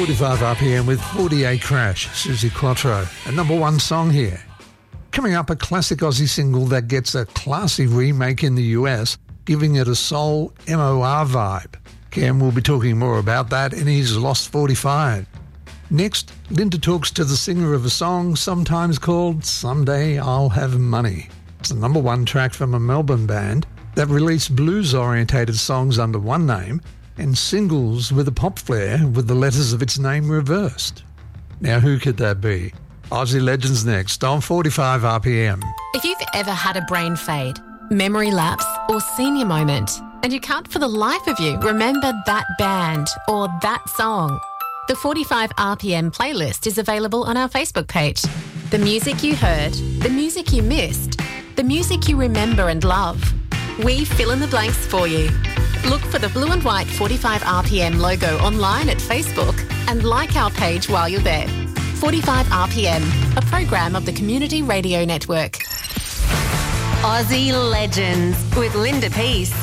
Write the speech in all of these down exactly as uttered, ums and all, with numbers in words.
forty-five R P M with forty-eight Crash, Suzi Quatro, a number one song here. Coming up, a classic Aussie single that gets a classy remake in the U S, giving it a soul M O R vibe. Cam will be talking more about that in his Lost forty-five. Next, Linda talks to the singer of a song sometimes called Someday I'll Have Money. It's the number one track from a Melbourne band that released blues-orientated songs under one name and singles with a pop flair with the letters of its name reversed. Now who could that be? Aussie Legends next on forty-five R P M. If you've ever had a brain fade, memory lapse or senior moment, and you can't for the life of you remember that band or that song, the forty-five R P M playlist is available on our Facebook page. The music you heard, the music you missed, the music you remember and love. We fill in the blanks for you. Look for the blue and white forty-five R P M logo online at Facebook and like our page while you're there. forty-five R P M, a program of the Community Radio Network. Aussie Legends with Linda Peace.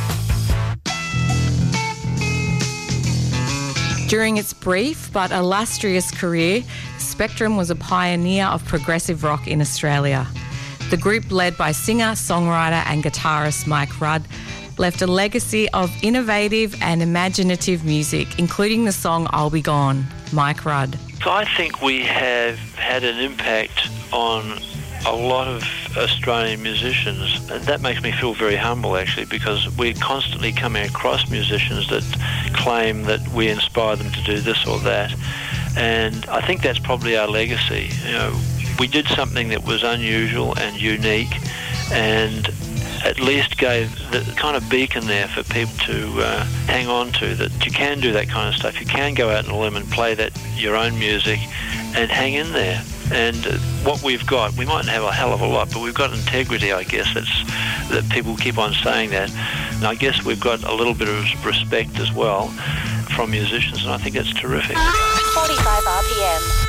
During its brief but illustrious career, Spectrum was a pioneer of progressive rock in Australia. The group, led by singer, songwriter and guitarist Mike Rudd, left a legacy of innovative and imaginative music, including the song I'll Be Gone. Mike Rudd. So I think we have had an impact on a lot of Australian musicians, and that makes me feel very humble actually, because we're constantly coming across musicians that claim that we inspire them to do this or that, and I think that's probably our legacy. You know, we did something that was unusual and unique, and at least gave the kind of beacon there for people to uh, hang on to, that you can do that kind of stuff. You can go out on a limb and play that your own music and hang in there. And uh, what we've got, we mightn't have a hell of a lot, but we've got integrity, I guess. That's that people keep on saying that. And I guess we've got a little bit of respect as well from musicians, and I think that's terrific. forty-five R P M.